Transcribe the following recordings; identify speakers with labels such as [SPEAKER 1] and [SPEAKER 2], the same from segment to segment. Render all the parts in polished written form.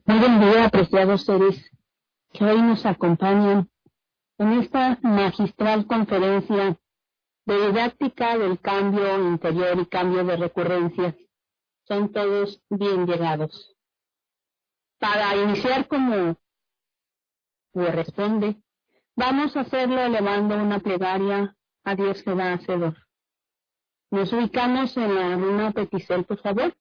[SPEAKER 1] Muy buen día, apreciados seres que hoy nos acompañan en esta magistral conferencia de didáctica del cambio interior y cambio de recurrencias. Son todos bien llegados. Para iniciar como corresponde, vamos a hacerlo elevando una plegaria a Dios que da hacedor. Nos ubicamos en la runa Peticel, por favor.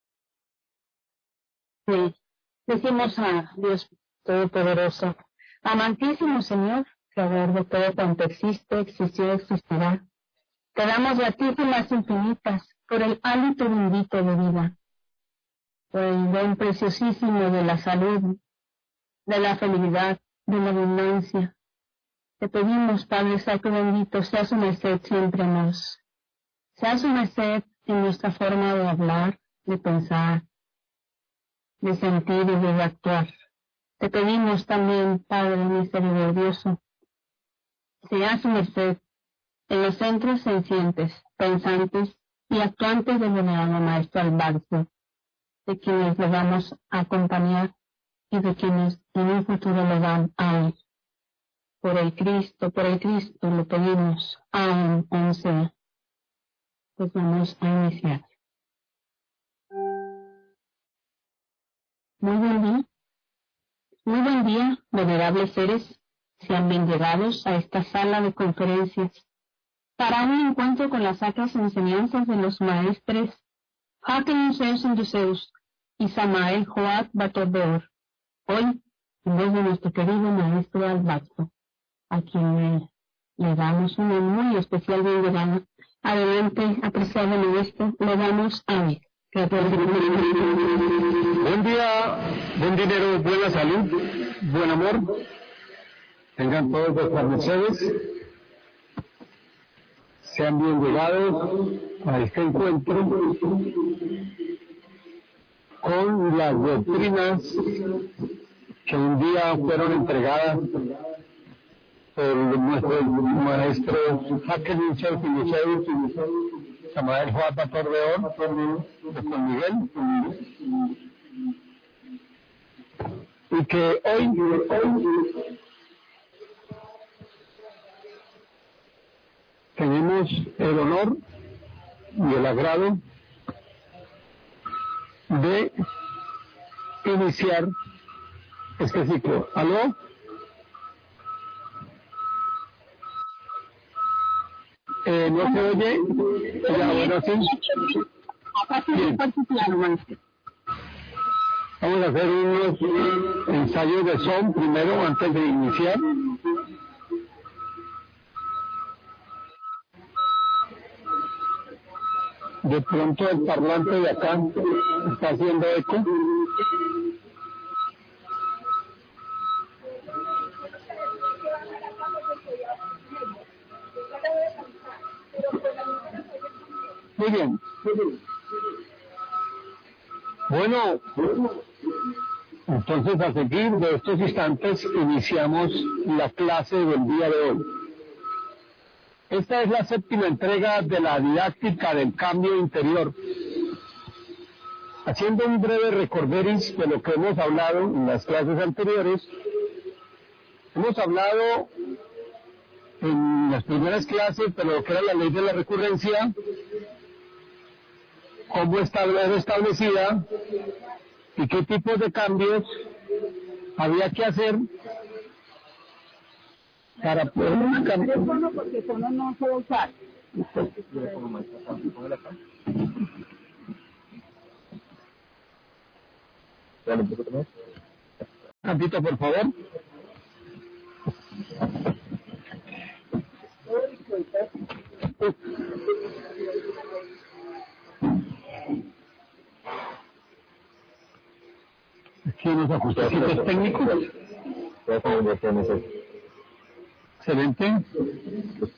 [SPEAKER 1] Sí. Decimos a Dios Todopoderoso, amantísimo Señor, creador de todo cuanto existe, existió, existirá. Te damos gratísimas infinitas por el hálito bendito de vida, por el don preciosísimo de la salud, de la felicidad, de la abundancia. Te pedimos, Padre Sacro bendito, sea su merced siempre en nos. Sea su merced en nuestra forma de hablar, de pensar, de sentir y de actuar. Te pedimos también, Padre misericordioso, sea su merced en los centros sencientes, pensantes y actuantes del venerado Maestro Albarzo, de quienes le vamos a acompañar y de quienes en un futuro le van a ir. Por el Cristo lo pedimos. Amén. 11. Pues vamos a iniciar. Muy buen día, venerables seres. Sean bien llegados a esta sala de conferencias para un encuentro con las sacras enseñanzas de los maestres Haken Zeus Zeus y Samael Joad Batorbeor. Hoy, en vez de nuestro querido maestro Alberto, a quien le damos una muy especial bienvenida. Adelante, apreciado maestro, le damos a ver.
[SPEAKER 2] Buen día, buen dinero, buena salud, buen amor. Tengan todos vuestras mercedes. Sean bien llegados a este encuentro con las doctrinas que un día fueron entregadas por nuestro maestro Haken Zeus Samael Joad Batorbeor, de San Miguel, y que hoy tenemos el honor y el agrado de iniciar este ciclo. ¿Aló? ¿No se oye? Ya, bueno, sí. Bien. Vamos a hacer unos ensayos de son primero, antes de iniciar. De pronto el parlante de acá está haciendo eco. Muy bien. Bueno, entonces a seguir de estos instantes iniciamos la clase del día de hoy. Esta es la séptima entrega de la didáctica del cambio interior. Haciendo un breve recorderis de lo que hemos hablado en las clases anteriores, hemos hablado en las primeras clases de lo que era la ley de la recurrencia, cómo está establecida y qué tipos de cambios había que hacer para poder cambiar.
[SPEAKER 1] Porque eso no se va a usar.
[SPEAKER 2] Tantito, por favor. Aquí unos ajustecitos técnicos. Excelente.